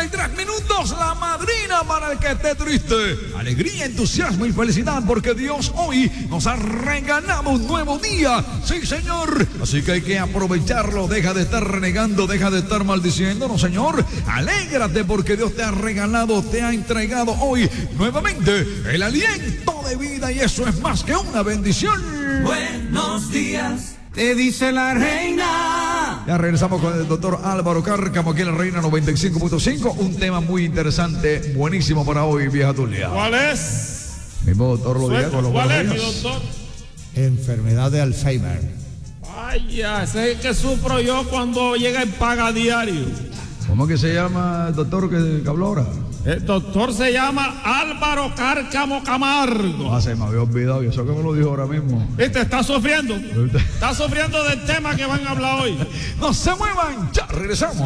33 minutos, la madrina para el que esté triste. Alegría, entusiasmo y felicidad porque Dios hoy nos ha regalado un nuevo día. Sí, señor. Así que hay que aprovecharlo. Deja de estar renegando, deja de estar maldiciéndonos, señor. Alégrate porque Dios te ha regalado, te ha entregado hoy nuevamente el aliento de vida y eso es más que una bendición. Buenos días, te dice la reina. Ya regresamos con el doctor Álvaro Cárcamo aquí en la Reina 95.5. Un tema muy interesante, buenísimo para hoy, vieja Tulia. ¿Cuál es? Mismo doctor lo diga con los ¿Cuál buenos es, mi días. doctor? Enfermedad de Alzheimer. Vaya, ese es el que sufro yo cuando llega el paga diario. ¿Cómo que se llama el doctor que habló ahora? El doctor se llama Álvaro Cárcamo Camargo. Ah, se me había olvidado, y eso que me lo dijo ahora mismo. ¿Viste? Está sufriendo. Está sufriendo del tema que van a hablar hoy. No se muevan, ya regresamos.